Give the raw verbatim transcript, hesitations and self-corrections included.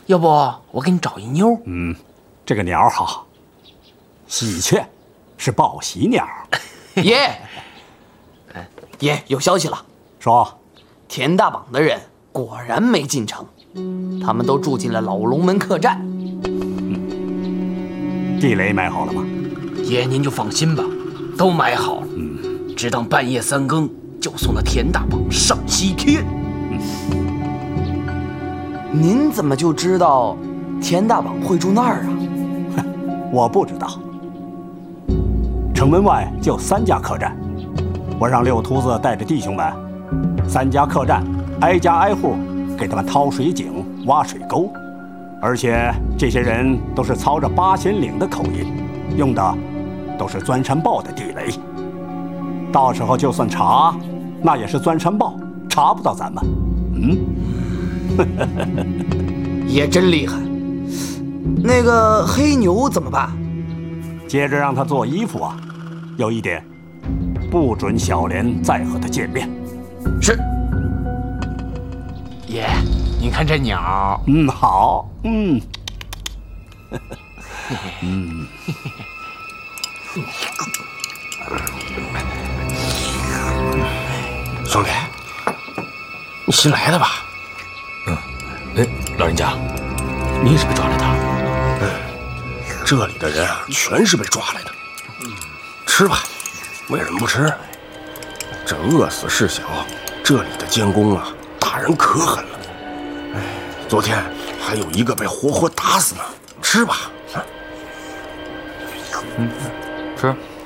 要不我给你找一妞？ 嗯，这个鸟好，喜鹊是报喜鸟。 爷，爷有消息了， 说田大榜的人果然没进城，他们都住进了老龙门客栈。 嗯、地雷埋好了吗？ 爷您就放心吧，都埋好了。 嗯， 只等半夜三更就送那田大榜上西天。 嗯， 您怎么就知道田大榜会住那儿啊？ 我不知道。城门外就三家客栈，我让六秃子带着弟兄们，三家客栈挨家挨户给他们掏水井、挖水沟，而且这些人都是操着八仙岭的口音，用的都是钻山豹的地雷。到时候就算查，那也是钻山豹，查不到咱们。嗯， 也真厉害。那个黑牛怎么办？ 接着让他做衣服啊。有一点，不准小莲再和他见面。 是。 爷，您看这鸟。 嗯，好。嗯。嗯。 兄弟，你新来的吧？ 嗯。哎，老人家，你也是被抓来的？ 嗯。这里的人啊，全是被抓来的。吃吧，为什么不吃？这饿死事小，这里的监工啊，打人可狠了。哎，昨天还有一个被活活打死呢。吃吧。 嗯，吃。